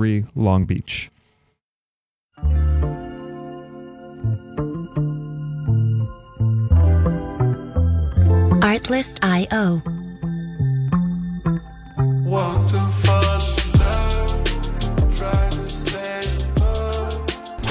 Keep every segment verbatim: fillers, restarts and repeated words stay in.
three, Long Beach. Artlist dot io. Want to fall in love, try to stay above.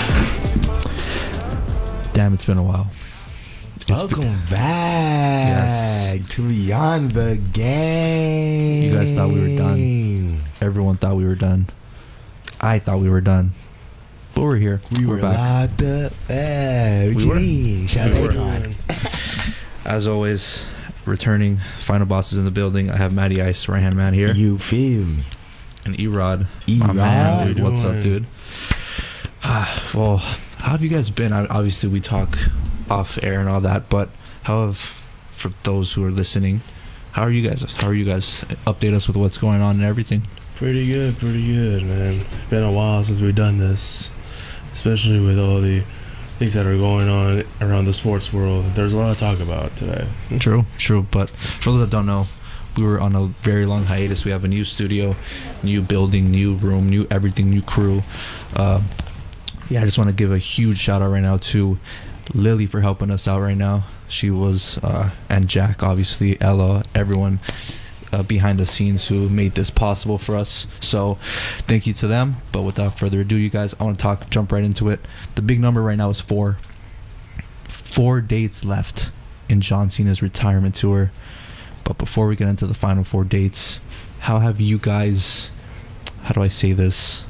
Damn, it's been a while. Welcome been, back yes. to Beyond the Game. You guys thought we were done. Everyone thought we were done. I thought we were done. But we're here. We we're were back. locked up. Hey, what we you were. Shout we out were. As always, returning Final Bosses in the building. I have Matty Ice, right hand man here. You feel me? And Erod. E-Rod. My man, dude. What's up, dude? Well, how have you guys been? Obviously, we talk off air and all that, but how have, for those who are listening, how are you guys? How are you guys? Update us with what's going on and everything. Pretty good, pretty good, man. Been a while since we've done this, especially with all the things that are going on around the sports world. There's a lot to talk about today. True, true. But for those that don't know, we were on a very long hiatus. We have a new studio, new building, new room, new everything, new crew. Uh, yeah, I just want to give a huge shout out right now to Lily for helping us out right now. She was, uh, and Jack, obviously, Ella, everyone uh, behind the scenes who made this possible for us. So thank you to them. But without further ado, you guys, I want to talk, jump right into it. The big number right now is four. Four dates left in John Cena's retirement tour. But before we get into the final four dates, how have you guys, how do I say this,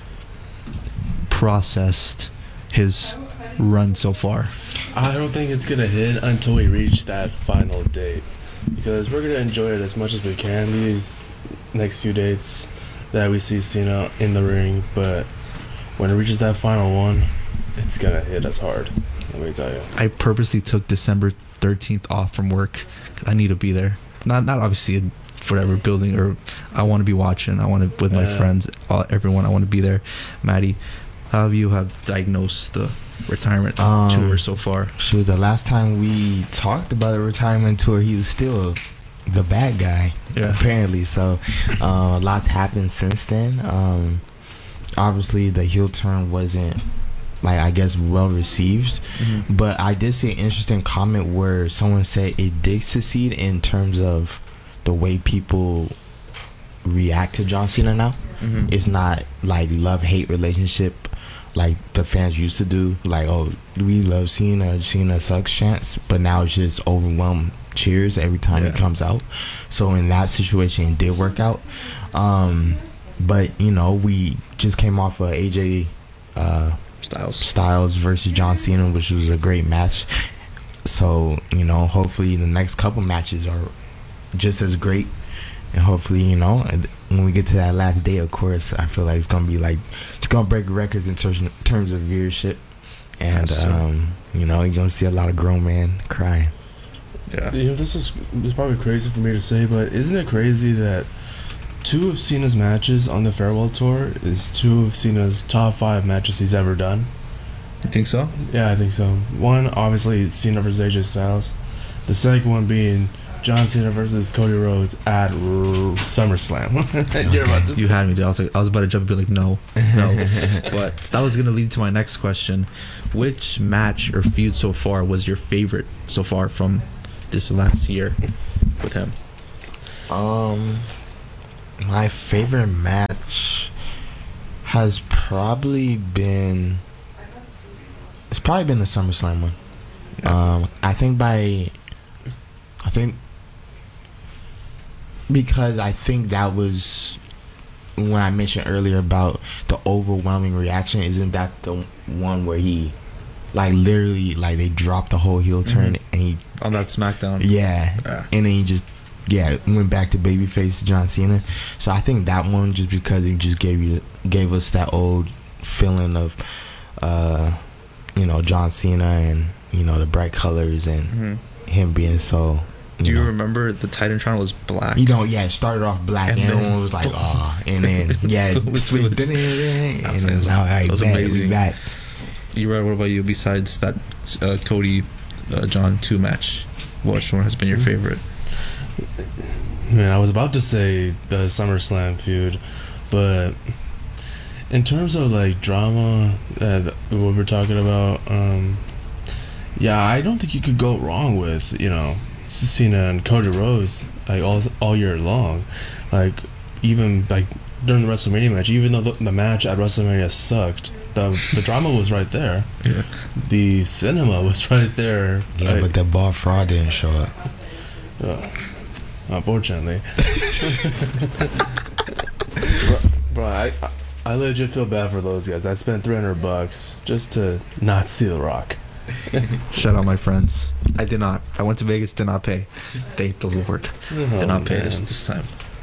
processed his run so far? I don't think it's gonna hit until we reach that final date, because we're gonna enjoy it as much as we can these next few dates that we see Cena in the ring, but when it reaches that final one, it's gonna hit us hard, let me tell you. I purposely took December thirteenth off from work because I need to be there. Not not obviously whatever building, or I want to be watching. I want to with my yeah. friends, all, everyone. I want to be there. Maddie, how have you have diagnosed the retirement um, tour so far? Shoot, the last time we talked about a retirement tour, he was still the bad guy, yeah. apparently. So, uh, lots happened since then. Um, obviously, the heel turn wasn't, like, I guess, well received. Mm-hmm. But I did see an interesting comment where someone said it did succeed in terms of the way people react to John Cena now. Mm-hmm. It's not like love-hate relationship like the fans used to do, like, oh, we love Cena, Cena sucks chants, but now it's just overwhelmed cheers every time yeah. it comes out. So in that situation, it did work out. Um, but, you know, we just came off of A J uh, Styles. Styles versus John Cena, which was a great match. So, you know, hopefully the next couple matches are just as great. And hopefully, you know, when we get to that last day, of course, I feel like it's going to be like, it's going to break records in terms, in terms of viewership. And, um, you know, you're going to see a lot of grown men crying. Yeah. You know, this is, this is probably crazy for me to say, but isn't it crazy that two of Cena's matches on the farewell tour is two of Cena's top five matches he's ever done? You think so? Yeah, I think so. One, obviously, Cena versus A J Styles. The second one being John Cena versus Cody Rhodes at R- SummerSlam. Okay. About this? You had me, dude. I was like, I was about to jump and be like, no, no. But that was gonna lead to my next question: which match or feud so far was your favorite so far from this last year with him? Um, my favorite match has probably been it's probably been the SummerSlam one. Yeah. Um, I think by I think. Because I think that was when I mentioned earlier about the overwhelming reaction. Isn't that the one where he, like, literally, like, they dropped the whole heel turn mm-hmm. and he on that SmackDown? Yeah, yeah, and then he just yeah went back to babyface John Cena. So I think that one, just because it just gave you gave us that old feeling of, uh, you know, John Cena and, you know, the bright colors and mm-hmm. him being so. You Do you know. remember the Titantron was black? You know, yeah, it started off black and, and everyone was like, oh, and then, yeah, switched, and then, all right, that was back, amazing. Back. You right, what about you, besides that uh, Cody uh, John two match, which one has been your favorite? Man, I was about to say the SummerSlam feud, but in terms of like drama, uh, th- what we're talking about, um, yeah, I don't think you could go wrong with you know Cena and Cody Rhodes like all all year long, like even like during the WrestleMania match, even though the, the match at WrestleMania sucked, the the drama was right there. Yeah. The cinema was right there. Yeah, like, but the ball fraud didn't show up. uh, unfortunately. bro, bro I, I legit feel bad for those guys. I spent three hundred bucks just to not see The Rock. Shout out my friends. I did not. I went to Vegas, did not pay. Thank the Lord. Oh, Did not pay man. this this time.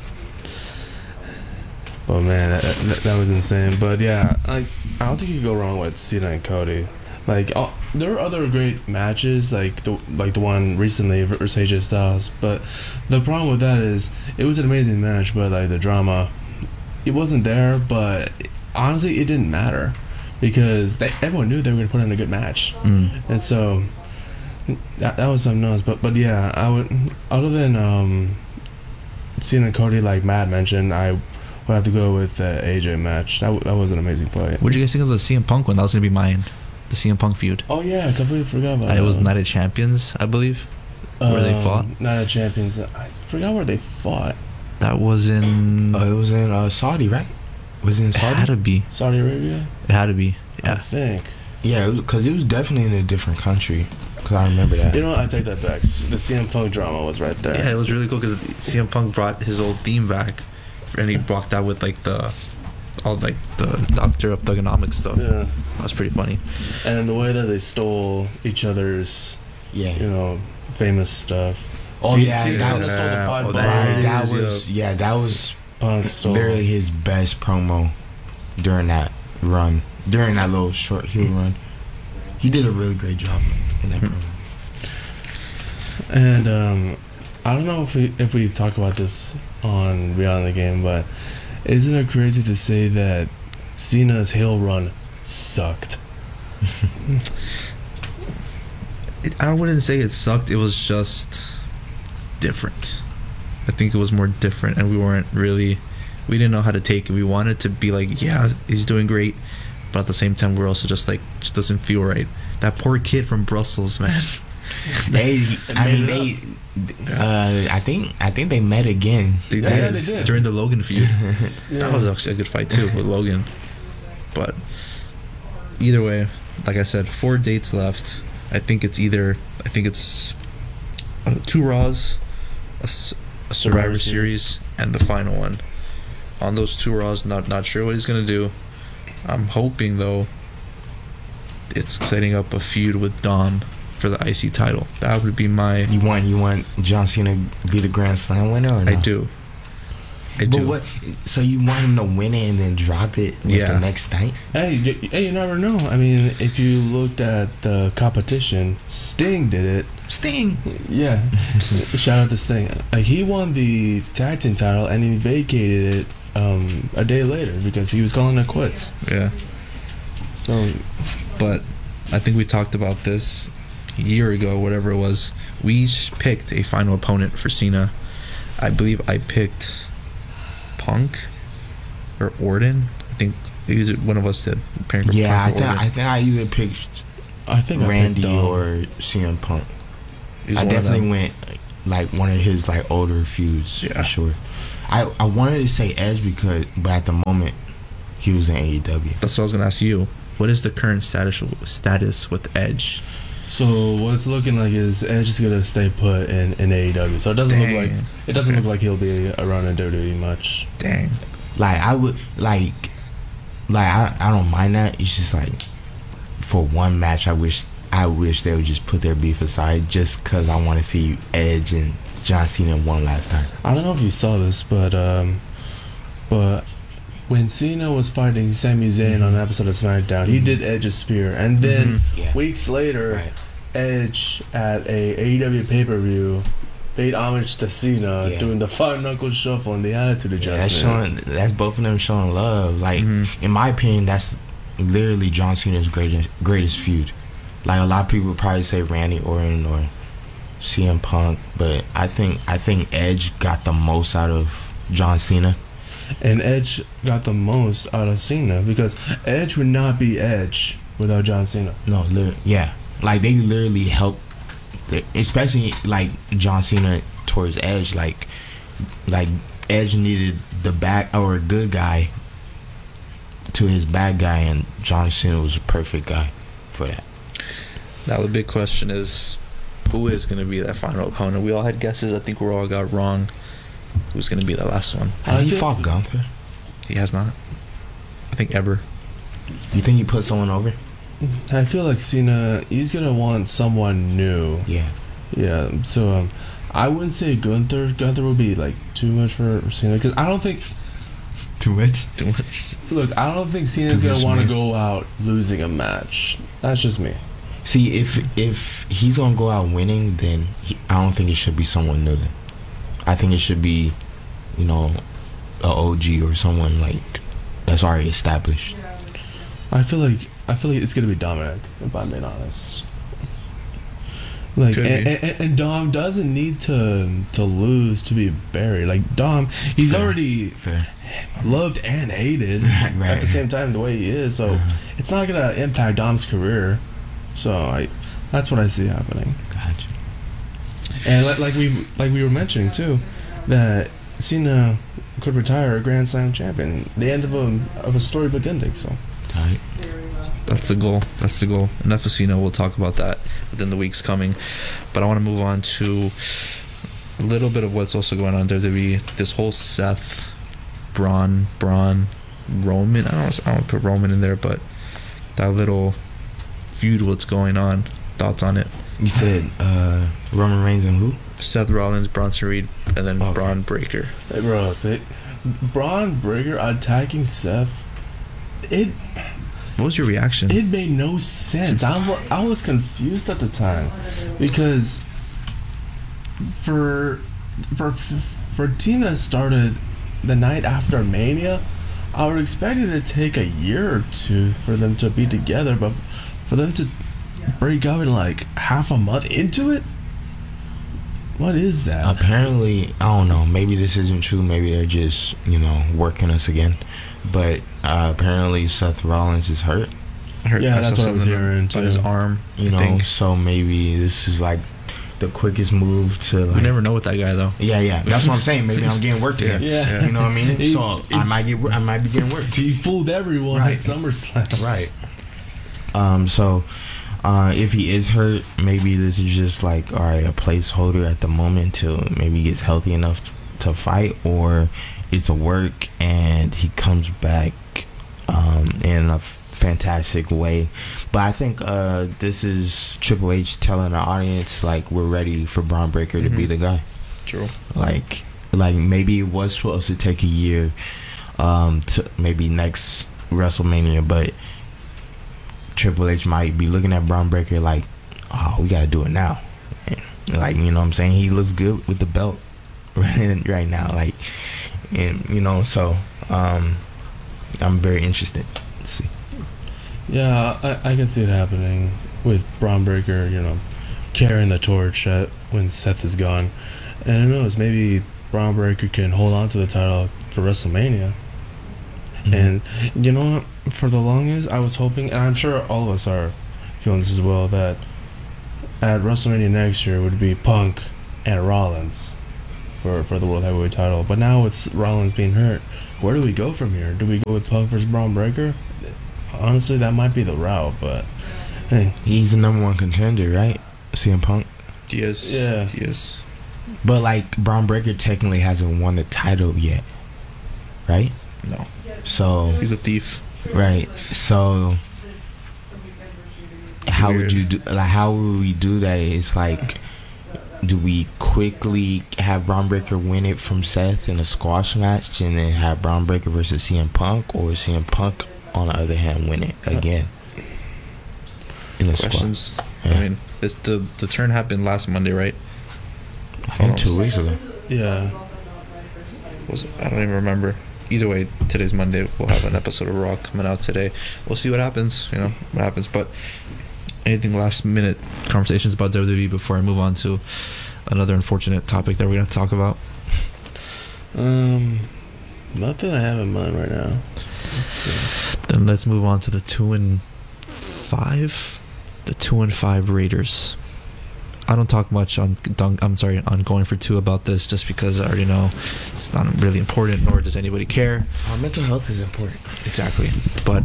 Oh man, that, that, that was insane. But yeah, I I don't think you can go wrong with Cena and Cody. Like all, there were other great matches, like the like the one recently versus A J Styles. But the problem with that is it was an amazing match, but like the drama, it wasn't there. But honestly, it didn't matter because they, everyone knew they were gonna put in a good match, Mm. and so that that was something else. But but yeah, I would other than um, Cena and Cody, like Matt mentioned, I would have to go with the A J match. That, w- that was an amazing fight. What did you guys think of the C M Punk one? That was gonna be mine. The C M Punk feud. Oh yeah, I completely forgot about Uh, that. it was one. Night of Champions, I believe. where they fought? Um, Night of Champions. I forgot where they fought. That was in. Uh, it was in uh, Saudi, right? Was it in it had Saudi? to be. Saudi Arabia. It had to be. I Yeah. think. Yeah, because it, it was definitely in a different country. Because I remember that. You know what? I take that back. S- The C M Punk drama was right there. Yeah, it was really cool because C M Punk brought his old theme back, and he brought that with like the, all like the Doctor of Thugonomics stuff. Yeah. That's pretty funny. And the way that they stole each other's, Yeah. you know, famous stuff. Oh, C- yeah, C- that Cena was- stole the Yeah, Pied oh, Piper. that Right, that is, was yeah, that was Punk stole. literally his best promo during that run, during that little short heel run. He did a really great job in that promo. And um, I don't know if we if we've talked about this on Beyond the Game, but isn't it crazy to say that Cena's heel run sucked? It, I wouldn't say it sucked. It was just different. I think it was more different, and we weren't really. We didn't know how to take it. We wanted to be like, yeah, he's doing great, but at the same time, we're also just like, just doesn't feel right. That poor kid from Brussels, man. They, I made mean, it they. Uh, I think I think they met again. They Yeah, did, yeah, they did. during the Logan feud. Yeah. That was actually a good fight too with Logan. But either way, like I said, four dates left. I think it's either I think it's uh, two Raws, a, s- a Survivor Survivor Series, and the final one. On those two Raws, not not sure what he's gonna do. I'm hoping though, it's setting up a feud with Dom for the I C title. That would be my. You want you want John Cena to be the Grand Slam winner or no? I do. I But do. what? So you want him to win it and then drop it like Yeah. the next night? Hey, you, hey, you never know. I mean, if you looked at the competition, Sting did it. Sting. Yeah. Shout out to Sting. Like, he won the tag team title and he vacated it um, a day later because he was calling it quits. Yeah. So, But I think we talked about this a year ago, whatever it was. We each picked a final opponent for Cena. I believe I picked Punk or Orton. I think either one of us did. Punk or Yeah, I Punk or think Orton. I think I either picked I think I Randy picked, um, or C M Punk. He was I one of definitely them. went like one of his like older feuds Yeah. for sure. I I wanted to say Edge because, but at the moment he was in A E W. That's what I was gonna ask you. What is the current status status with Edge? So what it's looking like is Edge is gonna stay put in, in A E W. So it doesn't Dang. look like it doesn't Okay. look like he'll be around in W W E much. Dang. Like I would like like I I don't mind that. It's just like for one match, I wish I wish they would just put their beef aside just because I want to see Edge and John Cena one last time. I don't know if you saw this, but um, but when Cena was fighting Sami Zayn on an episode of SmackDown, he did Edge's spear, and then Mhm. Yeah. weeks later, Right. Edge at a A E W pay per view paid homage to Cena Yeah. doing the five knuckle shuffle and the attitude Yeah, that's adjustment. showing. That's both of them showing love. Like Mhm. in my opinion, that's literally John Cena's greatest greatest feud. Like a lot of people would probably say Randy Orton or C M Punk, but I think I think Edge got the most out of John Cena. and Edge got the most out of Cena because Edge would not be Edge without John Cena. No, literally, yeah. Like they literally help, the, especially like John Cena towards Edge. Like, like Edge needed the bad or a good guy to his bad guy, and John Cena was a perfect guy for that. Now the big question is, who is going to be that final opponent? We all had guesses. I think we all got wrong. Who's going to be the last one? Has I he feel- fought Gunther? He has not. I think ever. You think he put someone over? I feel like Cena, he's gonna want someone new. Yeah. Yeah, so um, I wouldn't say Gunther. Gunther would be like too much for Cena because I don't think. Too much. Too much. Look, I don't think Cena's Too gonna much, want to man. go out losing a match. That's just me. See, if if he's gonna go out winning, then he, I don't think it should be someone new. Then I think it should be, you know, a O G or someone like that's already established. I feel like I feel like it's gonna be Dominic, if I'm being honest. Like, Could and, be. and, and Dom doesn't need to to lose to be buried. Like Dom, he's Fair. already Fair. loved and hated Right, right. at the same time the way he is. So Uh-huh. it's not gonna impact Dom's career. So I, that's what I see happening. Gotcha. And like, like we like we were mentioning too, that Cena could retire a Grand Slam champion. The end of a of a storybook ending. So Tight. That's the goal. That's the goal. Enough of Cena. We'll talk about that within the weeks coming. But I want to move on to a little bit of what's also going on in W W E. This whole Seth, Braun, Braun, Roman. I don't. I don't put Roman in there, but that little feud. What's going on? Thoughts on it? You said uh, Roman Reigns and who? Seth Rollins, Bronson Reed, and then Okay. Braun Breaker. hey, bro, they, Braun Breaker attacking Seth. It What was your reaction? it made no sense. I wa- I was confused at the time because for for for Tina started the night after Mania. I would expect it to take a year or two for them to be together, but for them to break up in like half a month into it, what is that? Apparently, I don't know. Maybe this isn't true. Maybe they're just, you know, working us again. But uh, apparently, Seth Rollins is hurt. I heard, Yeah, I saw that's what I was something hearing, about his too. arm. You I know, think. so maybe this is like the quickest move to like. We never know with that guy though. Yeah, yeah. That's what I'm saying. Maybe I'm getting worked here. Yeah. You know what I mean? He- So he- I might get. I might be getting worked. He fooled everyone Right. at SummerSlam. Right. Um. So, uh, if he is hurt, maybe this is just like, all right, a placeholder at the moment till maybe he gets healthy enough to fight, or it's a work and he comes back um, in a f- fantastic way. But I think uh, this is Triple H telling the audience like we're ready for Braun Breaker to be Mhm. the guy. True. Like, like maybe it was supposed to take a year, um, to maybe next WrestleMania, but Triple H might be looking at Braun Breaker like, oh, we gotta do it now. And, like, you know what I'm saying? He looks good with the belt right right now. Like, and you know, so um, I'm very interested to see. Yeah, I, I can see it happening with Braun Breaker, you know, carrying the torch at, when Seth is gone. And who knows, maybe Braun Breaker can hold on to the title for WrestleMania. And you know what? For the longest, I was hoping, and I'm sure all of us are feeling this as well, that at WrestleMania next year would be Punk and Rollins for, for the World Heavyweight title. But now it's Rollins being hurt. Where do we go from here? Do we go with Punk versus Braun Breaker? Honestly, that might be the route, but hey, He's the number one contender, right? C M Punk. He is. Yeah. He is. But like Braun Breaker technically hasn't won the title yet, right? No. So He's a thief. right. So how would weird. you do? Like, how would we do that? It's like, do we quickly have Braun Breaker win it from Seth in a squash match, and then have Braun Breaker versus C M Punk, or C M Punk on the other hand win it again in a squash? Questions. Yeah. I mean, it's the the turn happened last Monday, right? I think two weeks ago. yeah. Was it? I don't even remember. Either way, today's Monday. We'll have an episode of Raw coming out today. We'll see what happens. You know what happens. But anything last minute conversations about W W E before I move on to another unfortunate topic that we're gonna talk about? Um, Nothing I have in mind right now. Then let's move on to the two and five, the two and five Raiders. I don't talk much on dunk, I'm sorry on going for two about this, just because I already know it's not really important, nor does anybody care. Our mental health is important. Exactly, but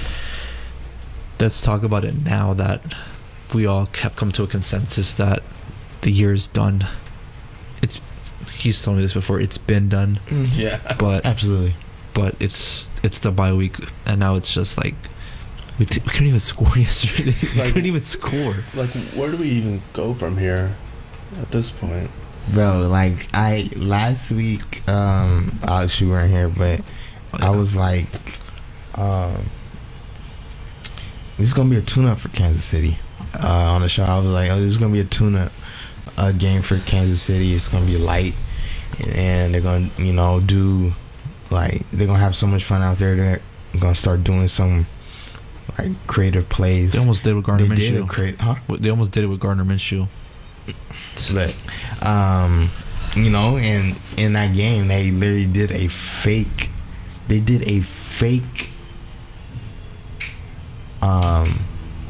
let's talk about it now that we all have come to a consensus that the year is done. It's he's told me this before. It's been done, Yeah. but Absolutely. but it's it's the bye week, and now it's just like we, t- we couldn't even score yesterday. we Like- couldn't even score. Like, where do we even go from here at this point? Bro, like I last week, um, obviously we weren't here, but I was like, um, this is gonna be a tune-up for Kansas City. Uh, on the show, I was like, oh, this is gonna be a tune-up uh, game for Kansas City. It's gonna be light, and they're gonna, you know, do like they're gonna have so much fun out there. They're gonna start doing some like creative plays. They almost did with Gardner They did Minshew. a create, huh? They almost did it with Gardner Minshew. But, um, you know, and in that game, they literally did a fake. They did a fake. Um,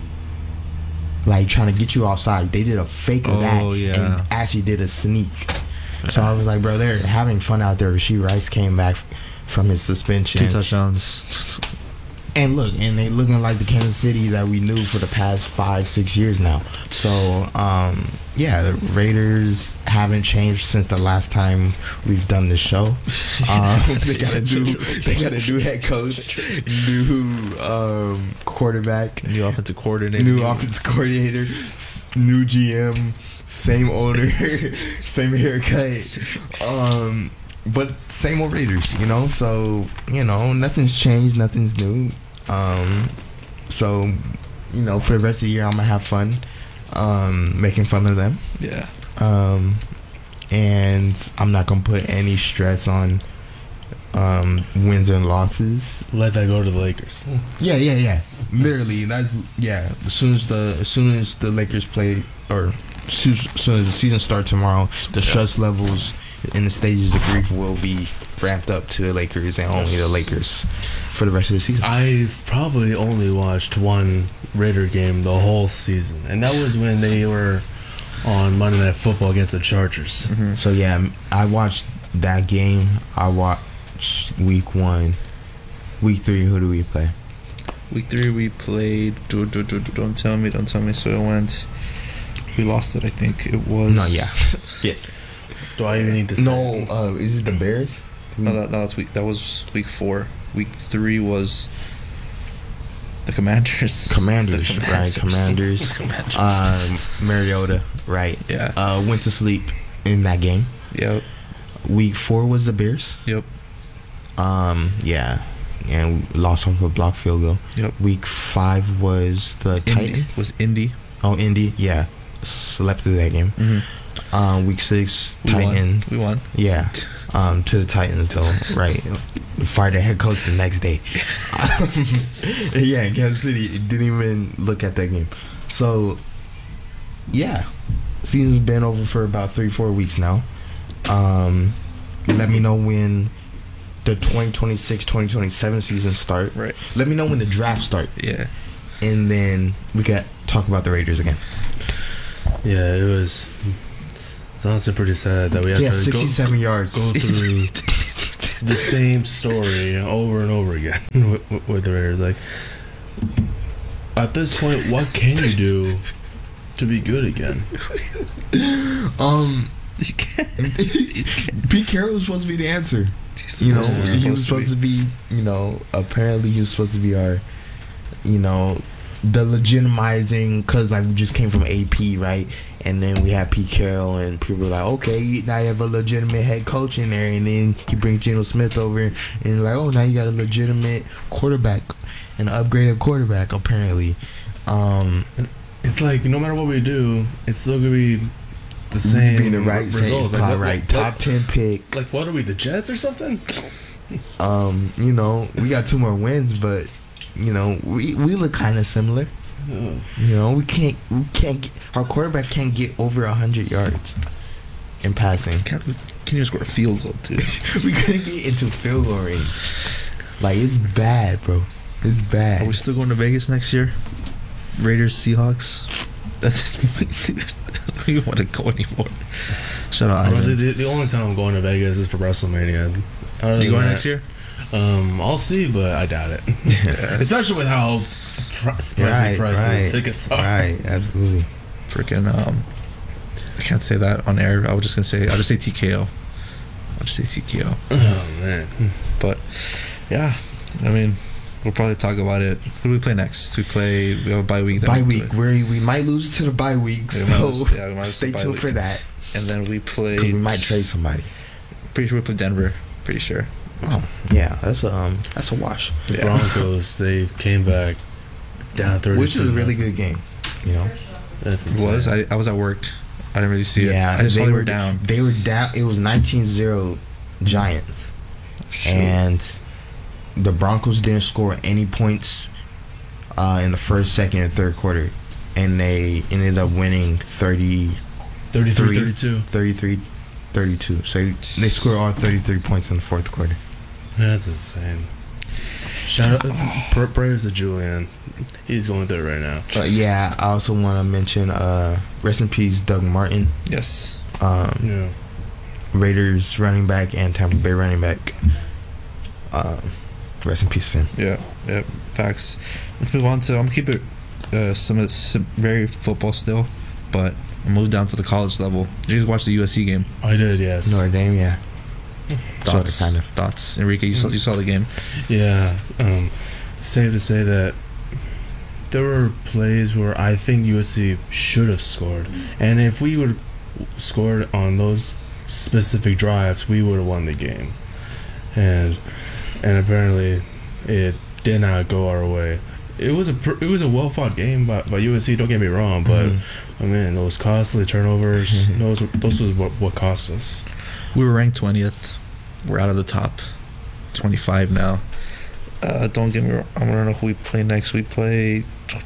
like trying to get you offside. They did a fake of that, Oh, yeah. and actually did a sneak. So I was like, bro, they're having fun out there. Rasheed Rice came back from his suspension. Two touchdowns. And look, and they looking like the Kansas City that we knew for the past five, six years now. So, um, yeah, the Raiders haven't changed since the last time we've done this show. Um, they got a new, they got a new head coach, new um, quarterback, New offensive coordinator. new offensive coordinator, s- new G M, same owner, same haircut. Um, But same old Raiders, you know. So you know, nothing's changed, nothing's new. Um, so you know, for the rest of the year, I'm gonna have fun, um, making fun of them. Yeah. Um, and I'm not gonna put any stress on um wins and losses. Let that go to the Lakers. Yeah, yeah, yeah. Literally, that's yeah. As soon as the as soon as the Lakers play, or as soon as soon as the season starts tomorrow, the stress levels in the stages of grief will be ramped up to the Lakers and only the Lakers for the rest of the season. I've probably only watched one Raider game the whole season, and that was when they were on Monday Night Football against the Chargers. So yeah, I watched that game. I watched week one. Week three, who do we play? Week three, we played. do- do- do- do- Don't tell me, don't tell me. So it went. We lost it, I think. It was. No, yeah. Yes. Do I even need to say? No, uh, is it the Bears? No, that, no, that's week. That was week four. Week three was the Commanders. Commanders, The right? Commanders. Commanders. Um, Mariota, right? yeah. Uh, went to sleep in that game. Yep. Week four was the Bears. Yep. Um, yeah, and we lost off a block field goal. Yep. Week five was the Indy Titans. was Indy. Oh, Indy. Yeah, slept through that game. Mm-hmm. Um, week six, We Titans. won. We won. Yeah, um, to the Titans though, right? Fired the head coach the next day. Yeah, in Kansas City didn't even look at that game. So, yeah, season's been over for about three, four weeks now. Um, let me know when the twenty twenty-six twenty twenty-seven season start. Right. Let me know when the draft start, Yeah. and then we got talk about the Raiders again. Yeah, it was. It's honestly pretty sad that we have Yeah, to go, sixty-seven yards. go through the same story over and over again with, with- with the Raiders. Like, at this point, what can you do to be good again? Um, You can't. Pete Carroll was supposed to be the answer. You know, supposed to- he was supposed to be, you know, apparently he was supposed to be our, you know, the legitimizing, because like we just came from A P, right? And then we had Pete Carroll, and people were like, okay, now you have a legitimate head coach in there, and then he brings Geno Smith over, and like, oh, now you got a legitimate quarterback, an upgraded quarterback, apparently. Um, It's like no matter what we do, it's still gonna be the same being the right, results. same, Like, probably what- right, what- top ten pick. Like, what are we, the Jets or something? Um, you know, we got two more wins, but you know, we we look kind of similar. Oh, You know, we can't we can't get, our quarterback can't get over a hundred yards. in passing. Can't we can you score a field goal too? We couldn't get into field goal range. Like, it's bad, bro. It's bad. Are we still going to Vegas next year? Raiders, Seahawks. At this point, dude, I don't even want to go anymore. Shout out. Honestly, Ivan. the, the only time I'm going to Vegas is for WrestleMania. Other You than going that, next year? Um, I'll see, but I doubt it. Especially with how pr- pricey Right, pricey right, the tickets are. Right, absolutely. Freaking um, I can't say that on air. I was just gonna say I'll just say T K O. I'll just say T K O. Oh man. But yeah, I mean, we'll probably talk about it. Who do we play next? We play. We have a bye week. that Bye we week. play. We we might lose to the bye week, Yeah, we might so lose- yeah, we might lose to stay the bye tuned week. for that. And then we play. 'Cause we might trade somebody. Pretty sure we play Denver. Pretty sure. Oh yeah, that's a um that's a wash. Yeah. Broncos, they came back down thirty. Which is a really good game, you know. That's It insane. was. I, I was at work. I didn't really see it. Yeah, I just saw they they were were down. They were down. It was nineteen zero Giants, Shoot. and the Broncos didn't score any points uh, in the first, second, and third quarter, and they ended up winning thirty, thirty-three three. thirty-two. thirty-three, thirty-two. So they scored all thirty-three points in the fourth quarter. That's insane. Shout out, pr- prayers to Julian. He's going through it right now. But yeah, I also want to mention uh, rest in peace, Doug Martin, Yes. um, Yeah. Raiders running back and Tampa Bay running back. Um, rest in peace to him. Yeah. Yep. Facts. Let's move on to. I'm gonna keep it uh, some, some very football still, but I'll move down to the college level. Did you guys watch the U S C game? I did, yes. Notre Dame, yeah. Sort of, Thoughts. kind of. Thoughts. Enrique, you saw you saw the game. Yeah. Um, safe to say that there were plays where I think U S C should have scored, and if we would have scored on those specific drives, we would have won the game. And and apparently, it did not go our way. It was a pr- it was a well fought game by, by U S C. Don't get me wrong, but Mhm. I mean those costly turnovers, Mhm. those those was what, what cost us. We were ranked twentieth. We're out of the top twenty-five now. Uh, don't get me wrong. I want to know who we play next. We play. I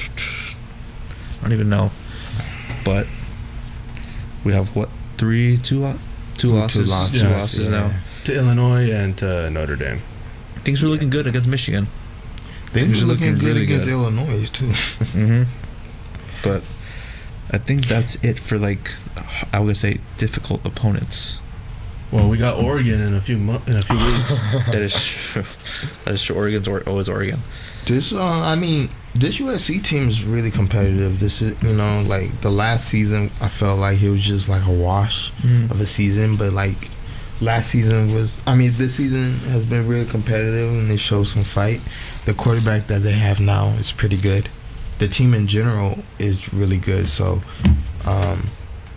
don't even know. But we have what three, two, lo- two Two losses, losses, two yeah. losses yeah. now. To Illinois and to Notre Dame. Things were looking good against Michigan. They Things were are looking looking good really against good. Illinois too. Mm-hmm. But I think that's it for like I would say difficult opponents. Well, we got Oregon in a few mo- in a few weeks. That is true. That is true. Oregon's or- always Oregon. This, uh, I mean, this U S C team is really competitive. This is, you know, like the last season, I felt like it was just like a wash Mm. of a season. But like last season was, I mean, this season has been really competitive and they show some fight. The quarterback that they have now is pretty good. The team in general is really good. So, um,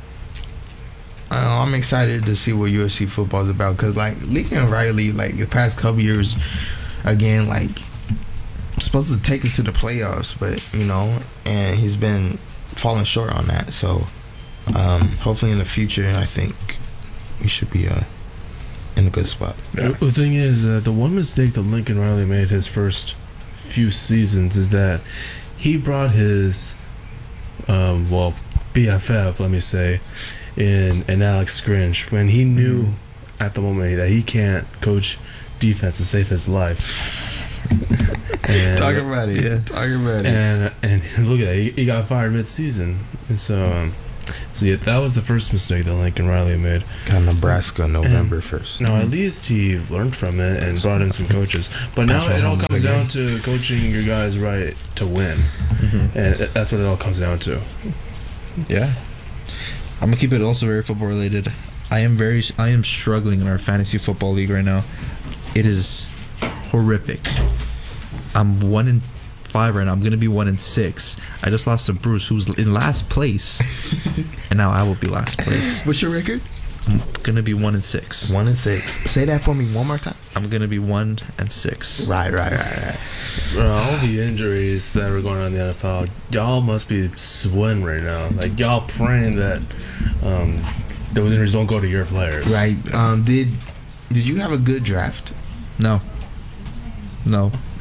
I don't know, I'm excited to see what U S C football is about because like Lincoln Riley, like the past couple years, again, like supposed to take us to the playoffs, but you know, and he's been falling short on that. So, um, hopefully in the future, I think we should be uh, in a good spot. Yeah. The thing is, uh, the one mistake that Lincoln Riley made his first few seasons is that he brought his, um, well, B F F, let me say, in, in Alex Grinch when he knew Mhm. at the moment that he can't coach defense to save his life. and, Talk about it. Yeah. Talk about it. and and look at that, he, he got fired mid-season. And so, um, so yeah, that was the first mistake that Lincoln Riley made. Got Nebraska November first. No, at least he learned from it and brought in some coaches. But now Patrick it all Mahomes comes again. down to coaching your guys right to win, Mm-hmm. and th- that's what it all comes down to. Yeah. I'm gonna keep it also very football related. I am very I am struggling in our fantasy football league right now. It is horrific. I'm one in five right now. I'm gonna be one in six. I just lost to Bruce, who's in last place, and now I will be last place. What's your record? I'm gonna be one in six. One and six. Say that for me one more time. I'm gonna be one and six. Right, right, right, right. Bro, all the injuries that are going on in the N F L, y'all must be sweating right now. Like y'all praying that um, those injuries don't go to your players. Right. Um, did did you have a good draft? No. No.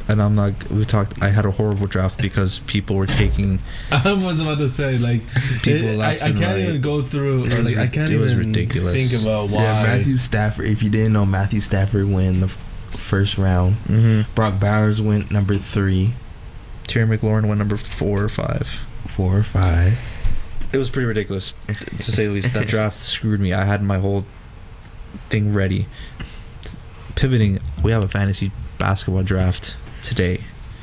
and I'm not. We talked. I had a horrible draft because people were taking. I was about to say like People it, I, I left can't and right. even go through. Or, It was like I can't rid- it was even ridiculous. think about why. Yeah, Matthew Stafford. If you didn't know, Matthew Stafford went the f- first round. Mm-hmm. Brock Bowers went number three, Terry McLaurin went number four or five. four or five. It was pretty ridiculous, to say the least. That draft screwed me. I had my whole thing ready. Pivoting, we have a fantasy basketball draft today,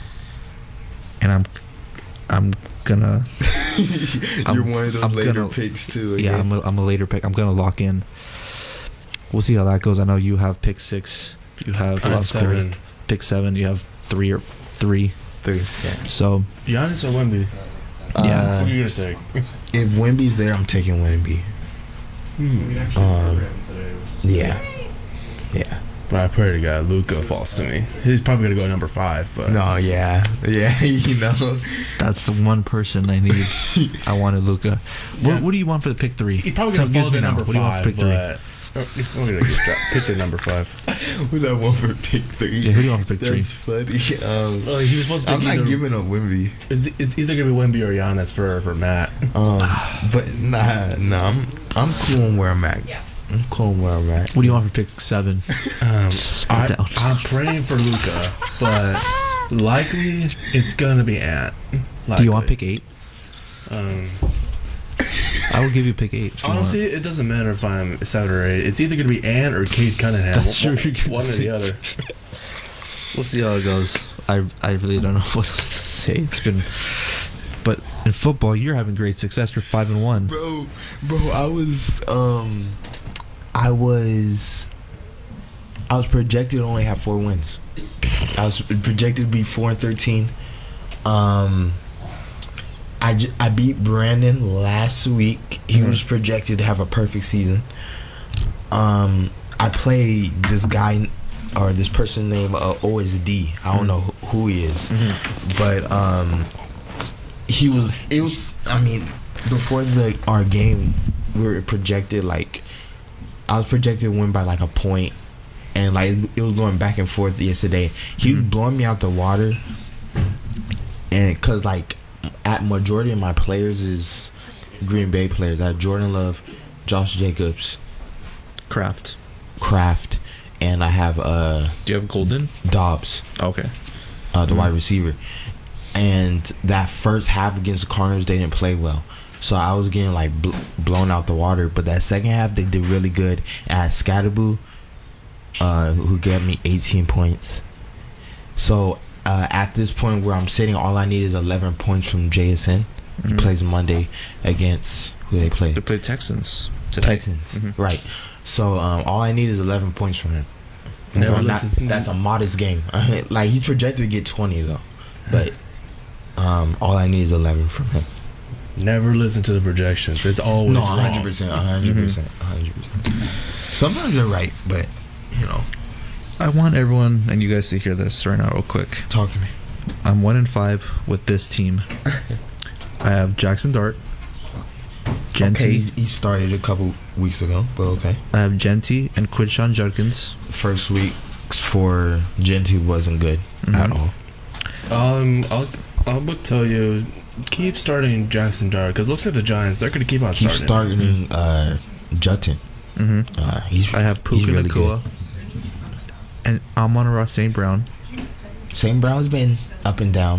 and I'm, I'm gonna. You're I'm- one of those I'm later gonna- picks too. Yeah, again. I'm a, I'm a later pick. I'm gonna lock in. We'll see how that goes. I know you have pick six. You have I'm Corey, seven. pick seven. You have three or three. three. Yeah. So Giannis or Wemby? Yeah. Uh, Who are you gonna take? if Wemby's there, I'm taking Wemby. Hmm. Um, yeah. Yeah. But I pray to God Luca falls to me. He's probably gonna go number five, but No. Yeah. Yeah. You know. that's the one person I need. I wanted Luca. What, Yeah. what do you want for the pick three? he's probably Tell- gonna give fall me to now. number What do you want five. for pick three? But oh, he's probably gonna get dra- picked at number five. Who that one for pick three? Yeah, who do you want for pick three? That's funny. Um, Well, he was supposed to I'm pick not either. giving up Wemby. It's, it's either gonna be Wemby or Giannis for for Matt. Um, but nah, nah. I'm I'm cool on where I'm at. I'm cool on where I'm at. What do you want for pick seven? Um, Slow I, down. I'm praying for Luca, but likely it's gonna be Ant. Do you want pick eight? Um, I will give you pick eight. If you honestly, want. it doesn't matter if I'm seven or eight. It's either gonna be Ant or Cade Cunningham. That's one, true, you're gonna One or say. the other. We'll see how it goes. I I really don't know what else to say. It's been, but in football, you're having great success. You're five and one. Bro, bro, I was um, I was, I was projected to only have four wins. I was projected to be four and thirteen. Um, I, j- I beat Brandon last week. He Mhm. was projected to have a perfect season. Um, I played this guy or this person named uh, O S D. I don't know who who he is, but um, he was. It was. I mean, before the our game, we were projected like I was projected to win by like a point, and like it was going back and forth yesterday. He was Mhm. blowing me out the water, and because like at majority of my players is Green Bay players. I have Jordan Love, Josh Jacobs, Kraft. Kraft, and I have uh Do you have Golden? Dobbs, Okay. uh, the Mhm. wide receiver. And that first half against the Cardinals, they didn't play well. So I was getting like bl- blown out the water. But that second half, they did really good. I had Scatterboo, uh, who gave me eighteen points. So uh, at this point where I'm sitting, all I need is eleven points from J S N. He Mhm. plays Monday against who they play? They played Texans today. Texans. Mhm. Right. So um, all I need is eleven points from him. Never No, not- listen. that's a modest game. Like he's projected to get twenty though, but um, all I need is eleven from him. Never listen to the projections. It's always No, wrong. hundred percent, hundred percent, hundred percent. Sometimes they're right, but you know, I want everyone and you guys to hear this right now, real quick. talk to me. I'm one in five with this team. I have Jackson Dart, Genty. Okay, he started a couple weeks ago, but okay. I have Genty and Quinshawn Judkins. First week for Genty wasn't good at Mhm. all. Um, I'll I would tell you, keep starting Jackson Dart because looks like the Giants they're gonna keep on Keep starting. starting uh, Jutton. Mm-hmm. Uh, he's I have he's Puka really Nakua and Amon-Ra Saint Brown. Saint Brown's been up and down.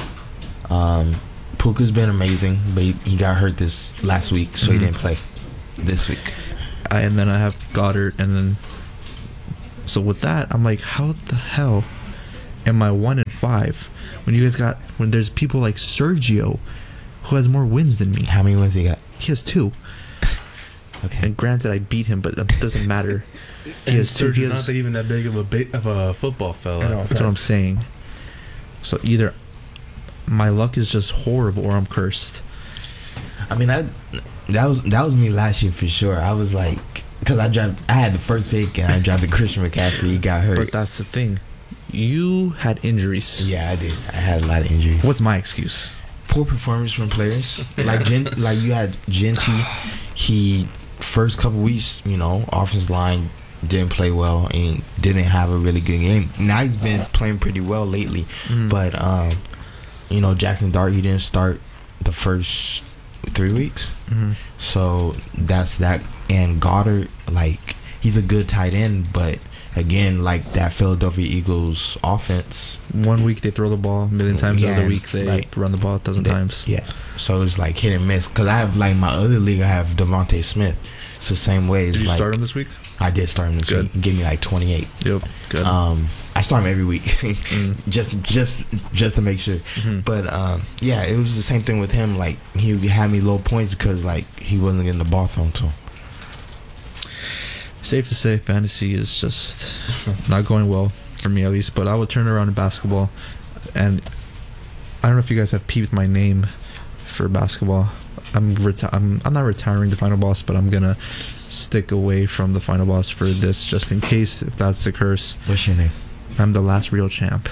Um, Puka's been amazing, but he, he got hurt this last week, so Mhm. he didn't play this week. I, and then I have Goddard, and then so with that, I'm like, how the hell am I one in five when you guys got when there's people like Sergio who has more wins than me? How many wins he got? He has two, Okay. and granted, I beat him, but that doesn't matter. He And has two. Serge He is has, not even that big of a ba- of a football fella. that's what I'm saying. So either my luck is just horrible, or I'm cursed. I mean, that that was that was me last year for sure. I was like, because I dropped, I had the first pick and I dropped the Christian McCaffrey. He got hurt. But that's the thing. You had injuries. Yeah, I did. I had a lot of injuries. What's my excuse? Poor performance from players. Like Gen, like you had Genty. He first couple weeks, you know, offensive line didn't play well and didn't have a really good game. Now he's been playing pretty well lately, Mhm. but um, you know, Jackson Dart, he didn't start the first three weeks, Mhm. so that's that. And Goddard, like, he's a good tight end, but again, like that Philadelphia Eagles offense, One week they throw the ball a million times. The Yeah, other week they like- run the ball a dozen They- times. yeah. So it's like hit and miss. Cause I have like my other league, I have Devontae Smith. It's the same way. It's Did you like, start him this week? I did start him this Good. week. He gave me like twenty-eight. Yep. Good. Um, I start him every week, Mm. just just just to make sure. Mhm. But um, yeah, it was the same thing with him. Like he had me low points because like he wasn't getting the ball thrown to him. Safe to say, fantasy is just not going well for me, at least. But I will turn around in basketball, and I don't know if you guys have peeped my name for basketball. I'm reti- I'm I'm not retiring the final boss, but I'm gonna stick away from the final boss for this, just in case if that's the curse. What's your name? I'm the last real champ.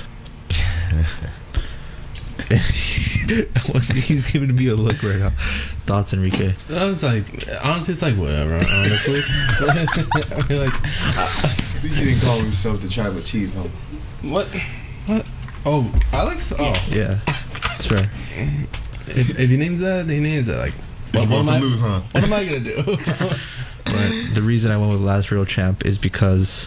He's giving me a look right now. Thoughts, Enrique? It's like honestly, it's like whatever. Honestly, I mean, like At least he didn't call himself the tribal chief, huh? what? What? Oh, Alex. Oh, Yeah, it's fair. if, if he names that, he names that. Like, He what, what wants am to I? lose, huh? What am I gonna do? But the reason I went with last real champ is because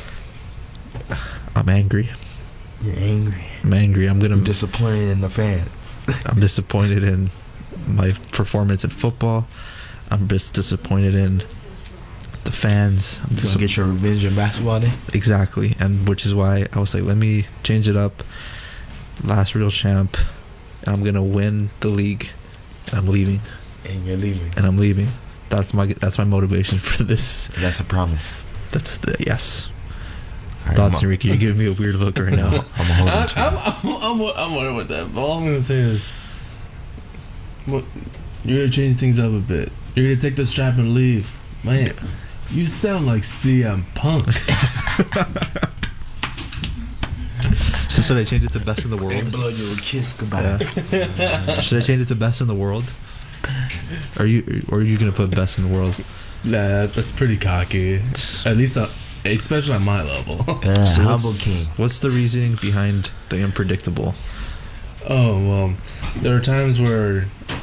I'm angry. You're angry. I'm angry. I'm gonna. I'm disappointed in the fans. I'm disappointed in my performance in football. I'm just disappointed in the fans. I'm You gonna dis- get your revenge in basketball then? exactly, and which is why I was like, let me change it up. Last real champ, and I'm gonna win the league. And I'm leaving. And you're leaving. And I'm leaving. That's my that's my motivation for this. That's a promise. That's the yes. All right, Thoughts, I'm, Enrique? You're giving me a weird look right now. I'm gonna hold I, on to I'm, it. I'm, I'm, I'm wondering with that. But all I'm gonna say is, well, you're gonna change things up a bit. You're gonna take the strap and leave, man. You sound like C M Punk. So should I change it to best in the And world? blow you a kiss goodbye. Yeah. Should I change it to best in the world? Are you or are you gonna put best in the world? Nah, that's pretty cocky. At least, uh, especially on my level. Yeah, So humble what's, king. what's the reasoning behind the unpredictable? Oh well, there are times where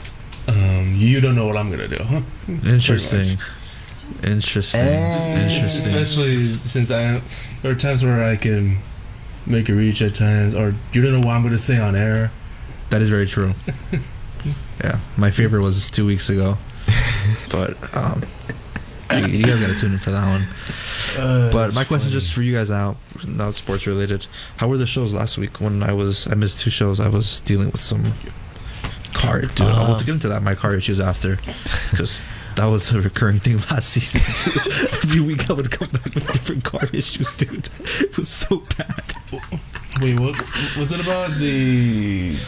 um, you don't know what I'm gonna do. Huh? Interesting. Interesting. Eh. Interesting. Especially since I, there are times where I can make a reach at times, or you don't know what I'm gonna say on air. That is very true. Yeah, my favorite was two weeks ago, but um, you, you guys gotta tune in for that one. Uh, But that's my question, funny. just for you guys out, not sports related. How were the shows last week? When I was, I missed two shows. I was dealing with some car. Dude, I Uh, want to get into that. My car issues after, because that was a recurring thing last season too. Every week I would come back with different car issues, dude. It was so bad. Wait, what was it about the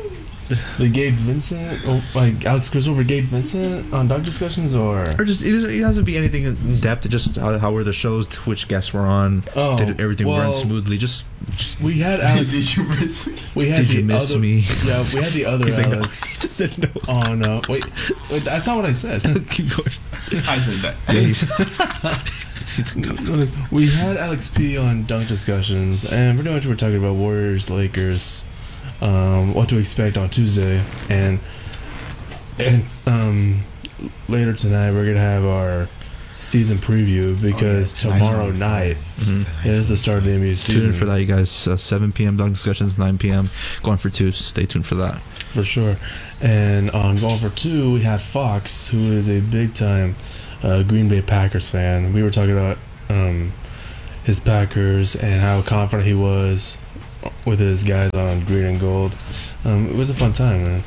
the Gabe Vincent, or like Alex Chris over Gabe Vincent on Dog Discussions, or Or just it, doesn't, it doesn't be anything in depth. It just how, how were the shows? Which guests were on? oh, Did everything well, run smoothly? Just, just We had Alex. Did you miss me? We had did the you miss other, me? Yeah, we had the other He's like, no. Alex Just said no. on. Uh, wait, wait, that's not what I said. Keep going. I heard that. Yeah, he's, he's no. We had Alex P on Dunk Discussions, and pretty much we're talking about Warriors, Lakers, um, what to expect on Tuesday, and and um, later tonight we're gonna have our season preview because Oh, yeah, tonight's tomorrow on night Mhm. is the start of the N B A season. Tune in for that, you guys. Uh, seven p.m. Dunk Discussions, nine p.m. Going for two. Stay tuned for that. For sure. And on Going for Two, we had Fox, who is a big time uh, Green Bay Packers fan. We were talking about um, his Packers and how confident he was with his guys on green and gold. Um, it was a fun time, man.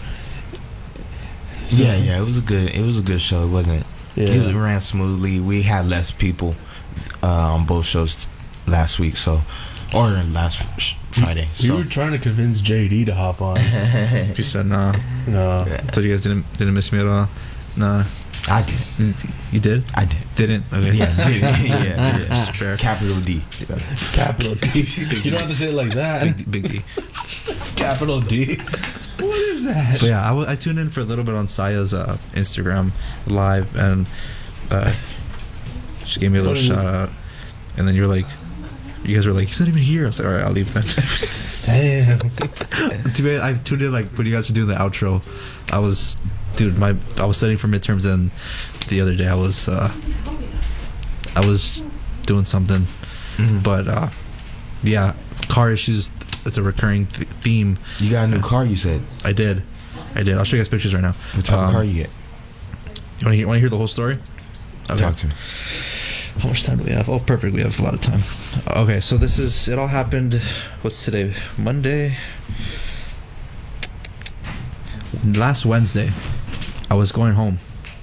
So- yeah, yeah, it was a good, it was a good show. It wasn't. It Yeah. ran smoothly. We had less people uh, on both shows last week, so or last sh- Friday. We So were trying to convince J D to hop on. You said nah. No. Thought you guys didn't didn't miss me at all. Nah. I did, You did? I did. Didn't? Okay. Yeah, did. yeah, did. It's fair. Capital D. Capital D. You don't have to say it like that. Big D. Big D. Capital D. What is that? But yeah, I, w- I tuned in for a little bit on Saya's uh, Instagram live, and uh, she gave me a little What is it? shout out. and then you're like, you guys were like, he's not even here. I was like, all right, I'll leave then. Damn. Too bad I tuned in like when you guys were doing the outro. I was, dude, my I was studying for midterms, and the other day I was, uh, I was doing something, Mhm. but uh, yeah, car issues. It's a recurring th- theme. You got a new car, you said. I did, I did. I'll show you guys pictures right now. What type Um, of car you get? You want to hear? Want to hear the whole story? Okay. Talk to me. How much time do we have? Oh, perfect. We have a lot of time. Okay, so this is, it all happened, what's today? Monday? Last Wednesday, I was going home.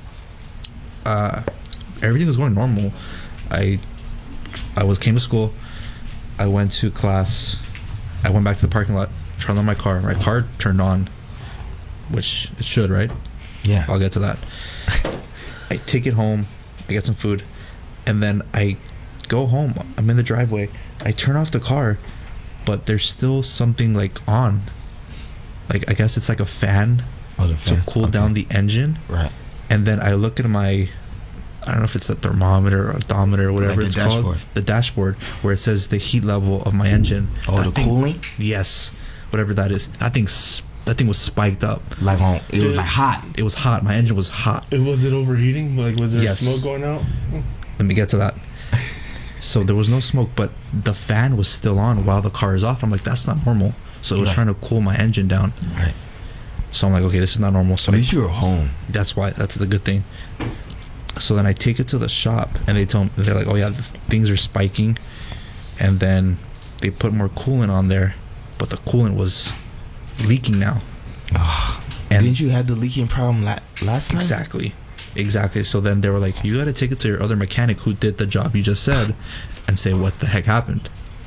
Uh, everything was going normal. I, I was came to school. I went to class. I went back to the parking lot, turned on my car. My car turned on, which it should, right? Yeah. I'll get to that. I take it home. I get some food. And then I go home. I'm in the driveway. I turn off the car, but there's still something like on. Like, I guess it's like a fan Oh, the to fan. cool Okay. down the engine. Right. And then I look at my, I don't know if it's a thermometer or odometer or whatever Like it's the called. dashboard. The dashboard, where it says the heat level of my engine. Oh, That the thing- cooling? Yes. Whatever that is. That thing's, that thing was spiked up. Like on, it was Dude. like hot. It was hot. My engine was hot. It, was it overheating? Like, was there Yes. smoke going out? Let me get to that. So there was no smoke, but the fan was still on while the car is off. I'm like, that's not normal. So it was Right. trying to cool my engine down. Right. So I'm like, okay, this is not normal. So At I, least you were home. that's why, that's the good thing. So then I take it to the shop, and they tell me, they're like, oh yeah, the things are spiking. And then they put more coolant on there, but the coolant was leaking now. Ah. And Didn't you have the leaking problem la- last time? exactly. Exactly. So then they were like, you got to take it to your other mechanic who did the job you just said and say what the heck happened.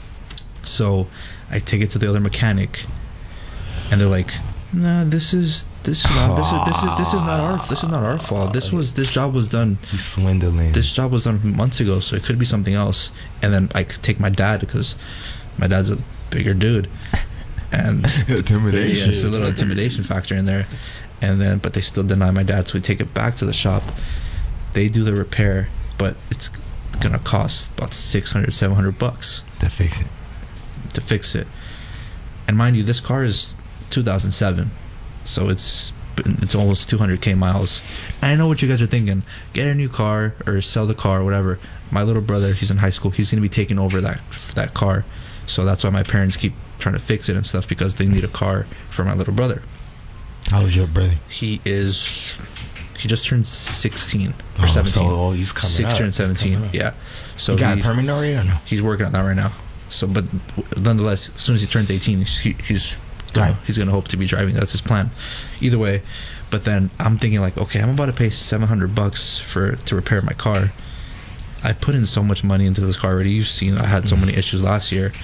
So I take it to the other mechanic, and they're like, nah, this is this is not this is this is this is not our this is not our fault. This was this job was done He's swindling. this job was done months ago, so it could be something else. And then I could take my dad, because my dad's a bigger dude, and Intimidation. yeah, it's a little intimidation factor in there. And then, but they still deny my dad, so we take it back to the shop. They do the repair, but it's gonna cost about six hundred, seven hundred bucks To fix it. to fix it. And mind you, this car is two thousand seven, so it's it's almost two hundred k miles. And I know what you guys are thinking: get a new car or sell the car, or whatever. My little brother, he's in high school. He's gonna be taking over that that car, so that's why my parents keep trying to fix it and stuff, because they need a car for my little brother. How was your brother? He is he just turned sixteen or Oh, seventeen. So, oh, he's coming sixteen up. and seventeen. Coming up. Yeah. So You got he- a permit already or no? he's working on that right now. So, but nonetheless, as soon as he turns eighteen, he's, he, he's gonna, Right. he's gonna hope to be driving. That's his plan. Either way, but then I'm thinking like, okay, I'm about to pay seven hundred bucks for to repair my car. I put in so much money into this car already. You've seen I had so many issues last year.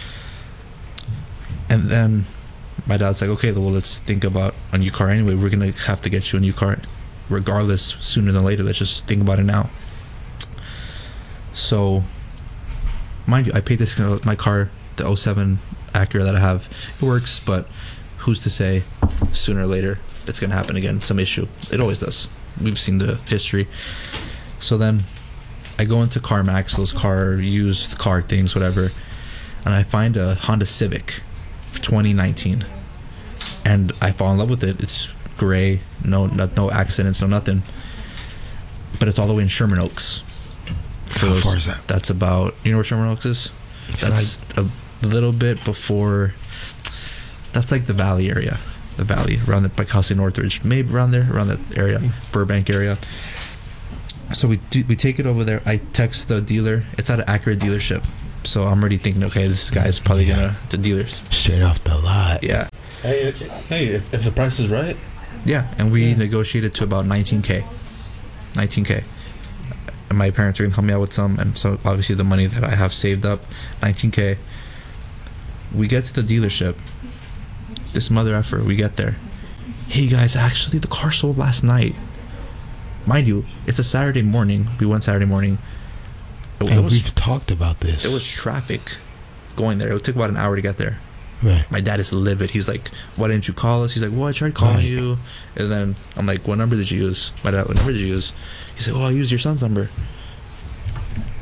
And then my dad's like, okay, well, let's think about a new car anyway. We're gonna have to get you a new car, regardless, sooner than later. Let's just think about it now. So, mind you, I paid this uh, my car, the oh seven Acura that I have. It works, but who's to say sooner or later it's gonna happen again? Some issue. It always does. We've seen the history. So then I go into CarMax, those car used car things, whatever, and I find a Honda Civic twenty nineteen, and I fall in love with it. It's gray, no no, no accidents, no nothing, but it's all the way in Sherman Oaks. For How those- far is that? That's about, you know where Sherman Oaks is? It's That's a little bit before. That's like the Valley area, the Valley around the, by Castle Northridge, maybe around there, around that area, Burbank area. So we do, we take it over there. I text the dealer. It's at an Acura dealership, so I'm already thinking, okay, this guy's probably Yeah. gonna the dealer. straight off the lot. Yeah, Hey, hey, if, if the price is right, yeah, and we Yeah. negotiated to about nineteen k, nineteen k. And my parents are gonna help me out with some, and so obviously the money that I have saved up, nineteen k. We get to the dealership. This mother effer, we get there. Hey guys, actually the car sold last night. Mind you, it's a Saturday morning. We went Saturday morning. It, it And was we've talked about this. it was traffic going there. It took about an hour to get there. right. My dad is livid. He's like, why didn't you call us? He's like, well, I tried calling Right. you. And then I'm like, what number did you use? My dad, what number did you use? He's like, oh, I used your son's number.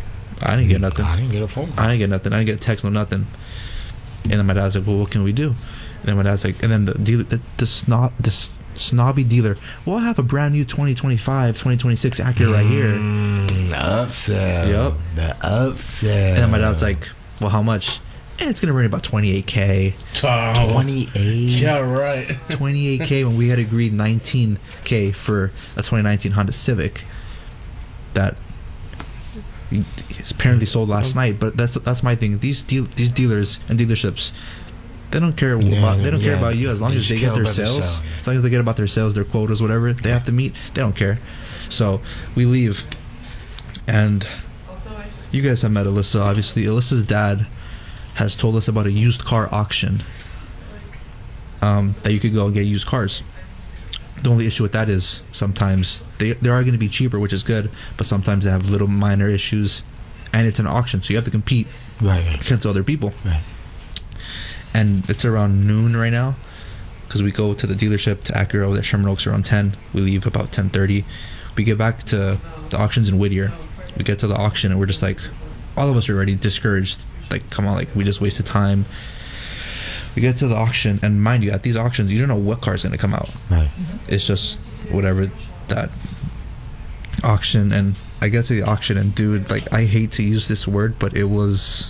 I didn't get nothing. I didn't get a phone call. I didn't get nothing. I didn't get a text, no nothing. And then my dad's like, well, what can we do? And then my dad's like, and then the dealer, the, the snob, this snobby dealer, well, I have a brand new twenty twenty-five, twenty twenty-six Acura right here. Mm, the upsell. Yep. The upsell. And then my dad's like, well, how much? Eh, it's gonna bring about twenty-eight K. Oh, twenty-eight. yeah, right. twenty-eight K when we had agreed nineteen K for a twenty nineteen Honda Civic that he- he's apparently sold last night. But that's that's my thing. These deal these dealers and dealerships, they don't care Yeah, about they don't care yeah. about you as long They as they just get care their about their sales. sale, yeah. As long as they get about their sales, their quotas, whatever they have to meet, they don't care. So we leave, and you guys have met Alyssa. Obviously, Alyssa's dad has told us about a used car auction um, that you could go and get used cars. The only issue with that is sometimes they, they are going to be cheaper, which is good, but sometimes they have little minor issues, and it's an auction, so you have to compete Right, right. against other people. Right. And it's around noon right now, because we go to the dealership to Acura over there, Sherman Oaks, around ten. We leave about ten thirty. We get back to the auctions in Whittier. We get to the auction, and we're just like, all of us are already discouraged. Like, come on, like, we just wasted time. We get to the auction, and mind you, at these auctions, you don't know what car is going to come out. Right. It's just whatever that auction. And I get to the auction, and dude, like, I hate to use this word, but it was,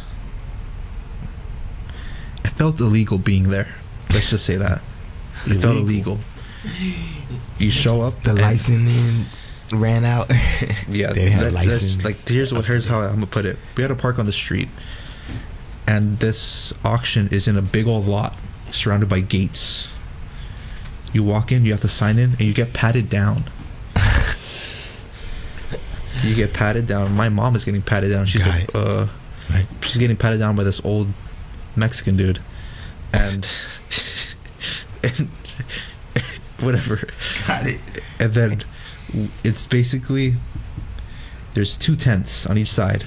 it felt illegal being there. Let's just say that. It felt illegal. You show up, The and- licensing ran out. yeah, They didn't have that- that's license. like, here's what here's how I'm gonna put it. We had to park on the street, and this auction is in a big old lot surrounded by gates. You walk in, you have to sign in, and you get patted down. You get patted down. My mom is getting patted down. She's Got like, it. uh, Right. she's getting patted down by this old Mexican dude, and and whatever. Got it. And then it's basically there's two tents on each side,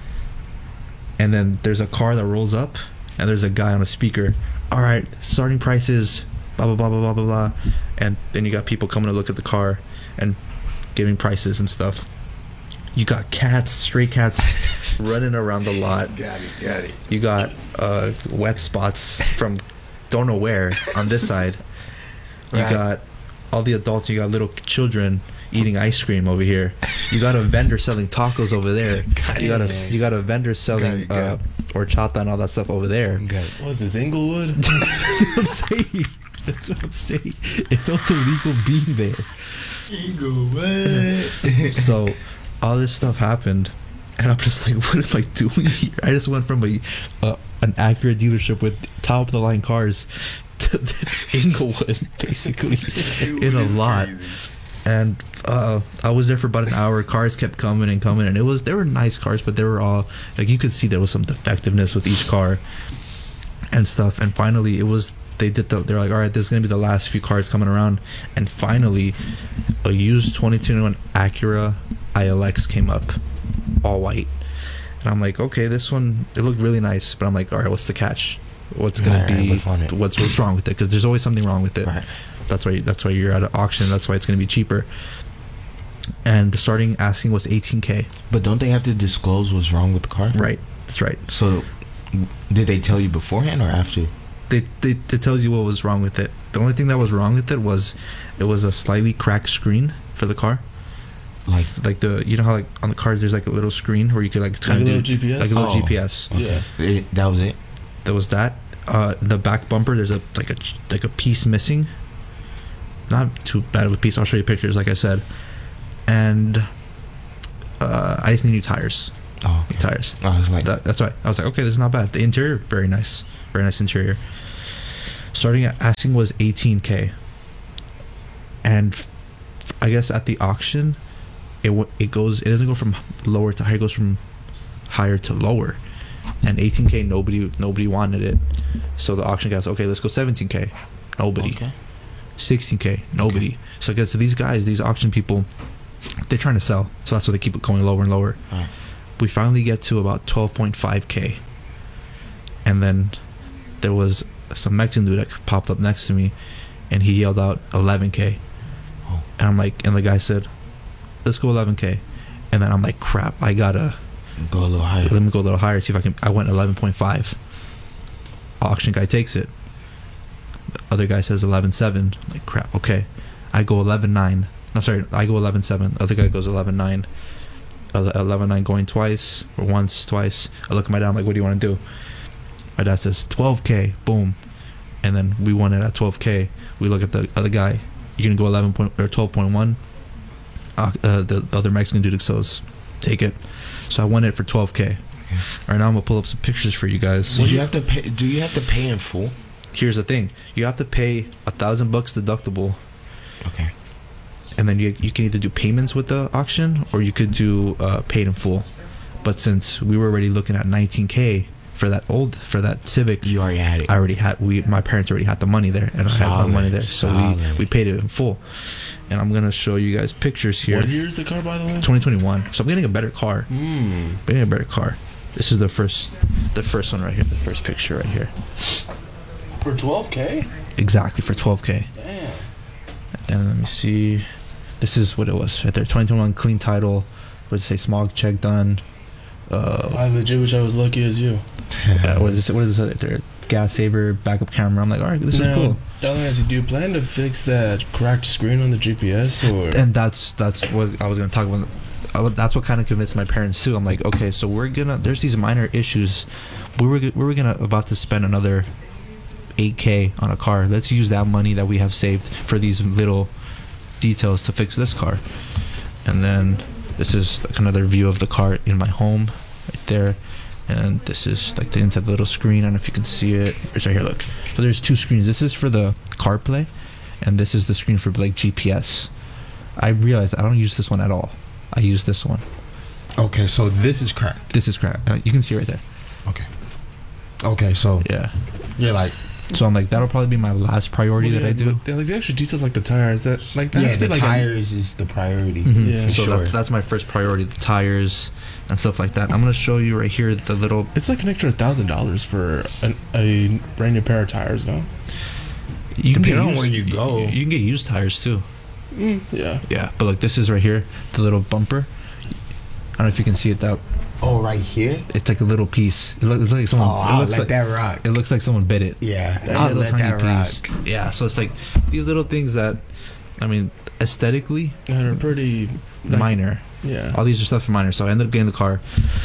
and then there's a car that rolls up, and there's a guy on a speaker. All right, starting prices, blah blah blah blah blah blah blah, and then you got people coming to look at the car and giving prices and stuff. You got cats, stray cats, running around the lot. Got it. Got it. You got uh, wet spots from don't know where on this side. You Right. got all the adults. You got little children eating ice cream over here. You got a vendor selling tacos over there. Got You got it, a man. you got a vendor selling it, got uh, horchata and all that stuff over there. Got it. What is this, Inglewood? That's what I'm saying. That's what I'm saying. It felt illegal being there. Eagle, what? So all this stuff happened, and I'm just like, what am I doing here? I just went from a uh, an Acura dealership with top of the line cars to Inglewood, basically, in a lot. And uh, I was there for about an hour. Cars kept coming and coming, and it was they were nice cars, but they were all like you could see there was some defectiveness with each car and stuff. And finally, it was they did the they're like, all right, this is gonna be the last few cars coming around, and finally, a used twenty twenty-one Acura I L X came up, all white, and I'm like, okay, this one it looked really nice, but I'm like, all right, what's the catch? What's gonna Right, right, be what's on it? what's what's wrong with it? Because there's always something wrong with it. Right. That's why that's why you're at an auction. That's why it's going to be cheaper. And the starting asking was eighteen K. But don't they have to disclose what's wrong with the car? Right. That's right. So, did they tell you beforehand or after? They, they it tells you what was wrong with it. The only thing that was wrong with it was it was a slightly cracked screen for the car. Like, Like the you know how like on the cars there's like a little screen where you could like kind a of do little G P S? like a little Oh. G P S. Yeah. it, that was it. There was that. Uh, the back bumper there's a like a like a piece missing. Not too bad of a piece. I'll show you pictures, like I said. And uh, I just need new tires. Oh, okay. Tires. I was like, That, that's right. I was like, okay, this is not bad. The interior, very nice, very nice interior. Starting at asking was eighteen K, and f- I guess at the auction, it w- it goes. It doesn't go from lower to higher. It goes from higher to lower, and eighteen K nobody nobody wanted it, so the auction guy was okay. Let's go seventeen K. Nobody. okay. sixteen K. Nobody. So I guess these guys, these auction people, they're trying to sell, so that's why they keep it going lower and lower. Right. We finally get to about twelve point five K, and then there was some Mexican dude that popped up next to me, and he yelled out eleven K. Oh. And I'm like, and the guy said, let's go eleven K. And then I'm like, crap, I gotta Go a little higher. Let me go a little higher. See if I can. I went eleven point five. Auction guy takes it. The other guy says eleven seven. Like crap. Okay, I go eleven nine. I'm sorry. I go eleven seven. Other guy goes eleven nine. eleven nine going twice or once, twice. I look at my dad. I'm like, what do you want to do? My dad says twelve K. Boom. And then we won it at twelve K. We look at the other guy. You're gonna go eleven point or twelve point one. Uh, uh, the other Mexican dude goes, take it. So I won it for twelve K. Okay. All right, now I'm gonna pull up some pictures for you guys. Would you have to pay? Do you have to pay in full? Here's the thing: you have to pay a thousand bucks deductible, Okay. and then you you can either do payments with the auction or you could do uh, paid in full. But since we were already looking at nineteen K for that old for that Civic, You already had it. I already had we my parents already had the money there, and I had Solid, my money there, so we solid. we paid it in full. And I'm gonna show you guys pictures here. What year is the car, by the way? twenty twenty-one. So I'm getting a better car. Hmm. Getting a better car. This is the first, the first one right here. The first picture right here. For twelve K? Exactly for twelve K. Damn. And let me see. This is what it was right there. twenty twenty-one clean title. What does it say? Smog check done. Uh, I legit wish I was lucky as you. uh, what is this? What is this right there? Gas saver, backup camera. I'm like, all right, this now, is cool. Dumbass, do you plan to fix that cracked screen on the G P S or? And that's that's what I was gonna talk about. I would- That's what kind of convinced my parents too. I'm like, okay, so we're gonna. There's these minor issues. We were we were gonna about to spend another eight K on a car. Let's use that money that we have saved for these little details to fix this car. And then this is like another view of the car in my home, right there. And this is like the inside of the little screen. I don't know if you can see it. It's right here. Look. So there's two screens. This is for the CarPlay, and this is the screen for like G P S. I realized I don't use this one at all. I use this one. Okay, so this is cracked. This is crap. Uh, You can see right there. Okay. Okay, so Yeah. you're like, So I'm like, that'll probably be my last priority Well, that I yeah, do. Like, they're like the extra details, like the tires. That like that's yeah, the like tires is the priority. Mhm. Yeah. So Sure. that's, that's my first priority, the tires and stuff like that. I'm gonna show you right here the little. A, it's like an extra thousand dollars for an, a brand new pair of tires, no? You can Depending get on used, where you go. You, you can get used tires too. Mm, yeah. Yeah, but like this is right here, the little bumper. I don't know if you can see it. That Oh, right here. it's like a little piece. It looks, it looks like someone. Oh, it I'll looks let like that rock. it looks like someone bit it. Yeah, A I'll little let tiny that piece. rock. Yeah, so it's like these little things that, I mean, aesthetically And are pretty like, minor. Yeah. All these are stuff for minor. So I ended up getting the car,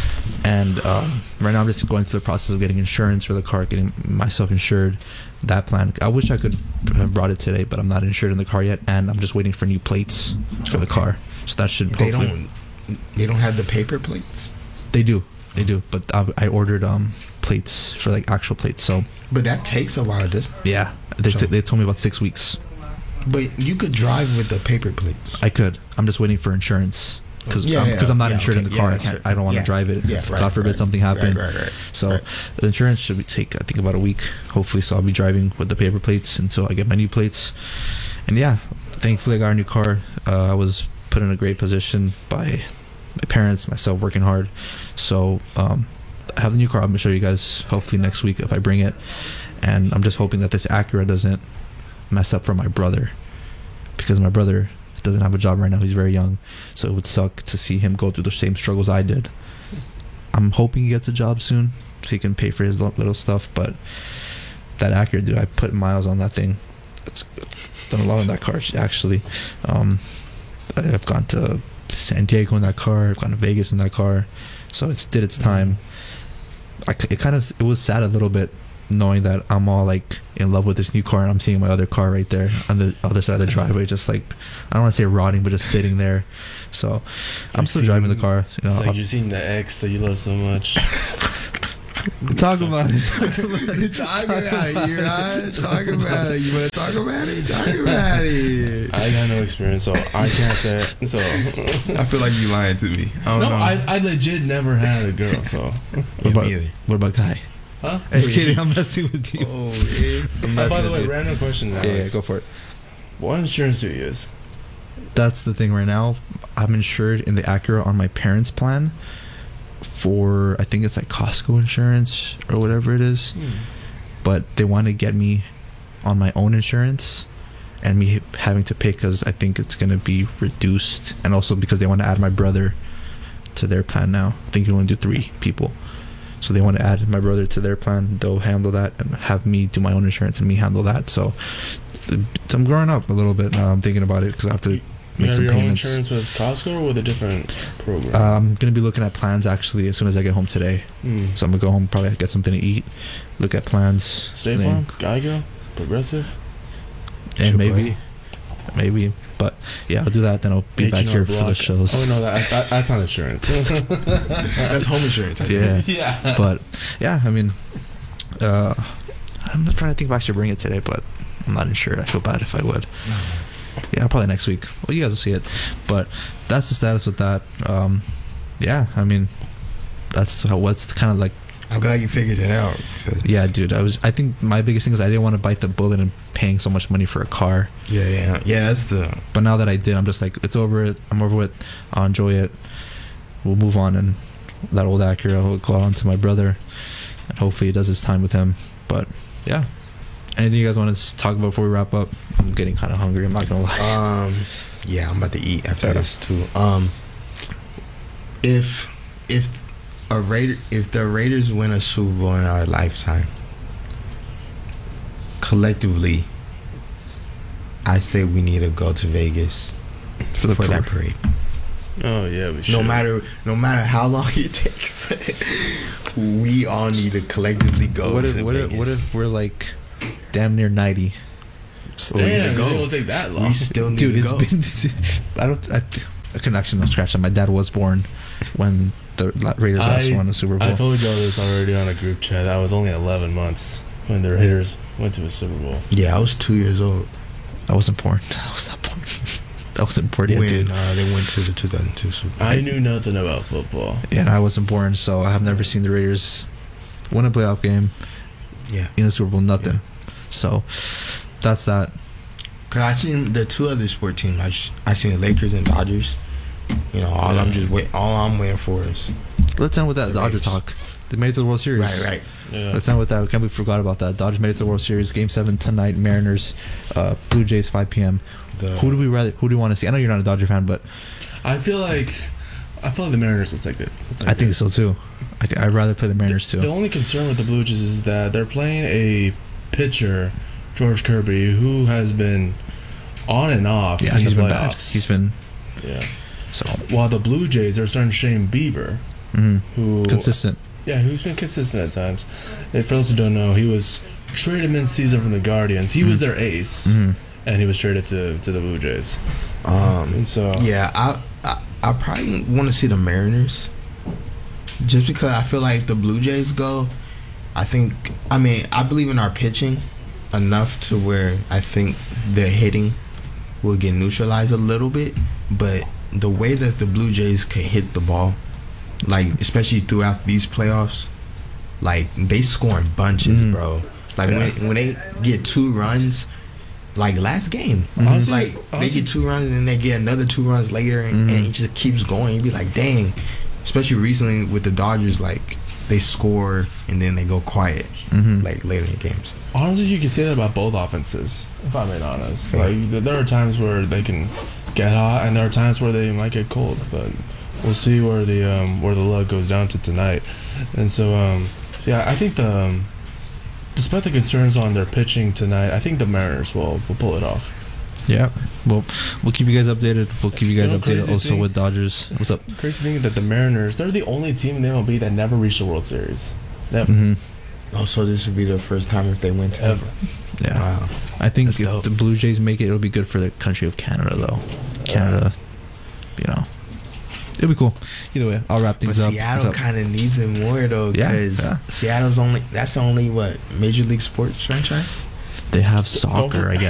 and um, right now I'm just going through the process of getting insurance for the car, getting myself insured. That plan. I wish I could have brought it today, but I'm not insured in the car yet, and I'm just waiting for new plates for the Okay. car. So that should. They hopefully- don't. They don't have the paper plates. They do. They do. But I, I ordered um plates for like actual plates. So But that takes a while. Just. yeah, they, So- t- they told me about six weeks. But you could drive with the paper plates. I could. I'm just waiting for insurance because Yeah, I'm, yeah, 'cause I'm not yeah, insured okay, in the car. yeah, I, can't, sure. I don't want to Yeah, drive it. yeah, If, right, God forbid right, something happened. Right, right, right. So Right. the insurance should be take I think about a week, hopefully. So I'll be driving with the paper plates until I get my new plates. And yeah, thankfully I got a new car. Uh, I was put in a great position by my parents, myself, working hard. So um, I have the new car. I'm gonna show you guys hopefully next week if I bring it. And I'm just hoping that this Acura doesn't mess up for my brother, because my brother doesn't have a job right now. He's very young, so it would suck to see him go through the same struggles I did. I'm hoping he gets a job soon so he can pay for his lo- little stuff. But that Acura, dude, I put miles on that thing. It's done a lot on that car actually. Um, I've gone to San Diego in that car. I've gone to Vegas in that car. So it's did its time. I, c- it kind of it was sad a little bit knowing that I'm all like in love with this new car and I'm seeing my other car right there on the other side of the driveway, just like, I don't want to say rotting, but just sitting there. So It's I'm like still driving the seeing- car. You know, It's like I'll- you're seeing the ex that you love so much. talk So- about it. Talk about it. Talk about it. You're right. Talk about it. You want to talk about it? Talk about it. I got no experience, so I can't say it. So I feel like you lying to me. I don't no, know. I, I legit never had a girl. So What Yeah, about, me either. what about Kai? huh? Hey, kidding, I'm messing with you. Oh, yeah. I'm Oh, by messing the with way, you. random question. Yeah, yeah, Alex. go for it. What insurance do you use? That's the thing right now. I'm insured in the Acura on my parents' plan for, I think it's like Costco insurance or whatever it is. But they want to get me on my own insurance and me having to pay because I think it's going to be reduced. And also because they want to add my brother to their plan now. I think you only do three people. So they want to add my brother to their plan. They'll handle that and have me do my own insurance and me handle that. So I'm growing up a little bit now. I'm thinking about it because I have to You make have some your own payments. insurance with Costco or with a different program? Uh, I'm going to be looking at plans actually as soon as I get home today. Hmm. So I'm going to go home, probably get something to eat, look at plans. State then- Farm, Geico, Progressive. And Your maybe, boy. maybe. But yeah, I'll do that. Then I'll be H back and R here for the Block. shows. Oh no, that, that that's not insurance. That's home insurance. I think. Yeah. yeah. But yeah, I mean, uh, I'm not trying to think if I should bring it today, but I'm not sure. I feel bad if I would. Yeah, probably next week. Well, you guys will see it. But that's the status with that. Um, yeah, I mean, that's how. What's kind of like. I'm glad you figured it out. 'cause- Yeah, dude. I was. I think my biggest thing is I didn't want to bite the bullet and paying so much money for a car. Yeah, yeah, yeah. That's the. But now that I did, I'm just like, it's over it. I'm over it. I'll enjoy it. We'll move on, and that old Acura will go on to my brother, and hopefully he does his time with him. But yeah, anything you guys want to talk about before we wrap up? I'm getting kind of hungry. I'm not gonna lie. Um, yeah, I'm about to eat after Fair this too. Um, if if a Raider, if the Raiders win a Super Bowl in our lifetime, collectively, I say we need to go to Vegas For the for that parade. parade. Oh yeah, we should. No matter no matter how long it takes, we all need to collectively go what to if what Vegas. if what if we're like damn near ninety? Still need Damn, to it go. won't take that long. We still need Dude, to it's go. been. I don't. I, I couldn't actually not scratch that. My dad was born when the Raiders last I- won the Super Bowl. I told y'all this already on a group chat. I was only eleven months when the Raiders went to a Super Bowl. Yeah, I was two years old I wasn't born. I was not born. That wasn't born yet, when dude. uh, they went to the two thousand two Super Bowl. I knew nothing about football. Yeah, and I wasn't born, so I have never seen the Raiders win a playoff game Yeah. in the Super Bowl. Nothing. So that's that. Cause I seen the two other sport teams. I, sh- I seen the Lakers and Dodgers. You know, all I'm just wait. All I'm waiting for is Let's end with that The Dodger Raiders. talk. They made it to the World Series. right, right. Yeah. Let's end with that. We can't believe we forgot about that. Dodgers made it to the World Series. Game seven tonight. Mariners, uh, Blue Jays, five p.m. The, Who do we rather? Who do you want to see? I know you're not a Dodger fan, but I feel like I feel like the Mariners will take it. will take I think it. so too. I th- I'd rather play the Mariners The too. only concern with the Blue Jays is that they're playing a pitcher, George Kirby, who has been on and off Yeah, in he's the been bad. playoffs. He's been yeah. so While the Blue Jays are starting Shane Bieber, mhm. who consistent. yeah, who's been consistent at times. And for those who don't know, he was traded mid-season from the Guardians. He was Mhm. their ace, Mhm. and he was traded to, to the Blue Jays. um, And so yeah, I I, I probably want to see the Mariners, just because I feel like if the Blue Jays go, I think I mean I believe in our pitching enough to where I think the hitting will get neutralized a little bit, but the way that the Blue Jays can hit the ball, like especially throughout these playoffs, like they scoring bunches, Mhm. bro. Like Yeah. when when they get two runs, like last game, Honestly, like they honestly- get two runs and then they get another two runs later, and, Mhm. and it just keeps going. You'd be like, dang. Especially recently with the Dodgers, like they score and then they go quiet, Mhm. like later in games. honestly, you can say that about both offenses. If I'm being honest, Yeah. like th- there are times where they can get hot, and there are times where they might get cold. But we'll see where the um, where the luck goes down to tonight. And so, um, so yeah, I think the um, despite the concerns on their pitching tonight, I think the Mariners will will pull it off. Yeah. Well, we'll keep you guys updated. We'll keep you guys You know, updated crazy also thing- with Dodgers. What's up? Crazy thing that the Mariners, they're the only team in the M L B that never reached the World Series. Never. hmm Also, this would be the first time if they win to Ever. Yeah. Wow. I think That's if dope. the Blue Jays make it, it'll be good for the country of Canada, though. Canada, you know, it'll be cool. Either way, I'll wrap But things up. Seattle What's up? kind of needs it more though, Yeah, because yeah. Seattle's only that's the only what Major League Sports franchise. They have soccer, I guess.